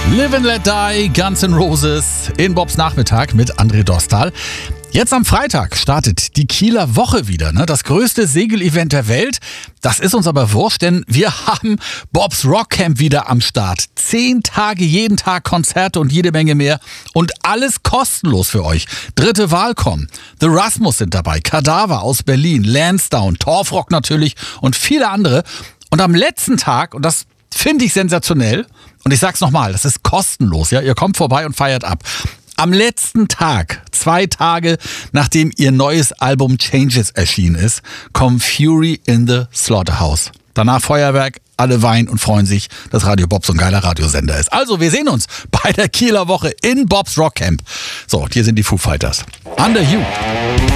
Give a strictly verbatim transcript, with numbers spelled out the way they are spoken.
Live and Let Die, Guns N' Roses in Bobs Nachmittag mit André Dostal. Jetzt am Freitag startet die Kieler Woche wieder, ne? Das größte Segelevent der Welt. Das ist uns aber wurscht, denn wir haben Bobs Rock Camp wieder am Start. Zehn Tage, jeden Tag Konzerte und jede Menge mehr. Und alles kostenlos für euch. Dritte Wahl kommen. The Rasmus sind dabei, Kadaver aus Berlin, Lansdowne, Torfrock natürlich und viele andere. Und am letzten Tag, und das finde ich sensationell, und ich sag's nochmal, das ist kostenlos, ja, ihr kommt vorbei und feiert ab. Am letzten Tag, zwei Tage nachdem ihr neues Album Changes erschienen ist, kommen Fury in the Slaughterhouse. Danach Feuerwerk, alle weinen und freuen sich, dass Radio Bob so ein geiler Radiosender ist. Also, wir sehen uns bei der Kieler Woche in Bobs Rock Camp. So, und hier sind die Foo Fighters. Under You.